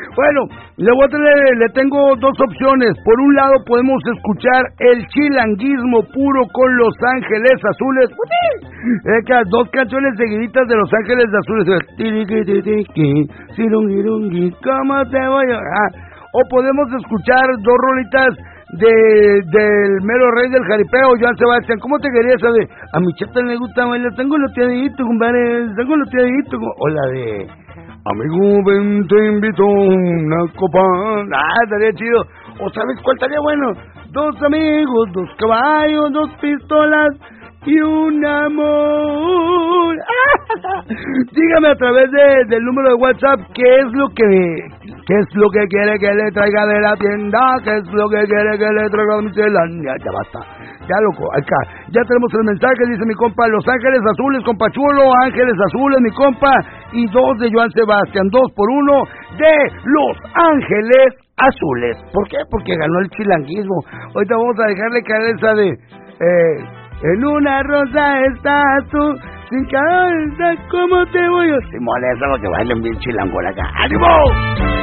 Bueno, le tengo dos opciones. Por un lado podemos escuchar el chilanguismo puro con Los Ángeles Azules. Dos canciones seguiditas de Los Ángeles Azules. ¿Cómo te voy a...? O podemos escuchar dos rolitas del mero rey del jaripeo, Joan Sebastián. ¿Cómo te querías saber? A mi chata le gusta bailar, tengo loteadito, compadre, tengo loteadito. O la de amigo, ven, te invito a una copa. Estaría chido. ¿O sabes cuál estaría bueno? Dos amigos, dos caballos, dos pistolas y un amor. Dígame a través del número de WhatsApp qué es lo que quiere que le traiga de la tienda, qué es lo que quiere que le traiga de miscelánea. Ya basta, ya loco, acá ya tenemos el mensaje, dice mi compa, Los Ángeles Azules, compa chulo, Ángeles Azules, mi compa, y dos de Joan Sebastián, 2-1 de Los Ángeles Azules. ¿Por qué? Porque ganó el chilanguismo. Ahorita vamos a dejarle caer esa de en una rosa estás tú, sin cabeza, ¿cómo te voy a...? Simón, eso es lo que bailen bien chilango acá. ¡Ánimo!